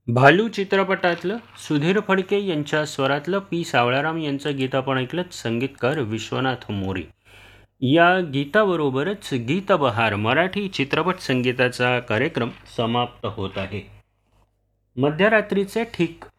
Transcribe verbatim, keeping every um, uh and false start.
भालू चित्रपटातलं सुधीर फडके यांच्या स्वरातलं पी सावळाराम यांचं गीत आपण ऐकलं. संगीतकार विश्वनाथ मोरे. या गीताबरोबरच गीतबहार मराठी चित्रपट संगीताचा कार्यक्रम समाप्त होत आहे. मध्यरात्रीचे ठीक